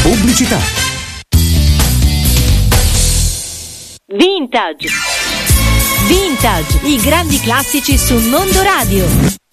Pubblicità. Vintage, i grandi classici su Mondo Radio.